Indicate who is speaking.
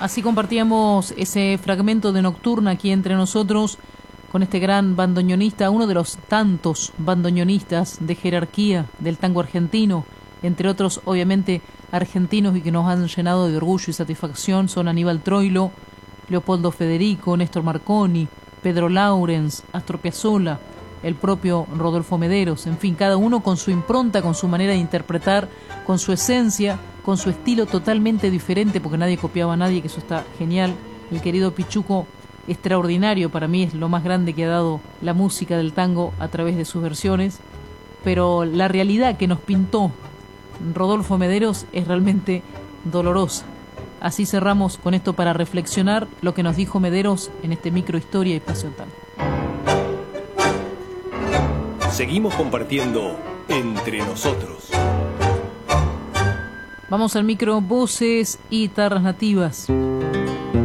Speaker 1: Así compartíamos ese fragmento de Nocturna aquí entre nosotros con este gran bandoneonista, uno de los tantos bandoneonistas de jerarquía del tango argentino, entre otros obviamente argentinos y que nos han llenado de orgullo y satisfacción son Aníbal Troilo, Leopoldo Federico, Néstor Marconi, Pedro Laurens, Astor Piazzolla, el propio Rodolfo Mederos, en fin, cada uno con su impronta, con su manera de interpretar, con su esencia, con su estilo totalmente diferente, porque nadie copiaba a nadie, que eso está genial. El querido Pichuco, extraordinario, para mí es lo más grande que ha dado la música del tango a través de sus versiones, pero la realidad que nos pintó Rodolfo Mederos es realmente dolorosa. Así cerramos con esto para reflexionar lo que nos dijo Mederos en este microhistoria y Pasión Tango.
Speaker 2: Seguimos compartiendo entre nosotros.
Speaker 1: Vamos al micro, voces y guitarras nativas.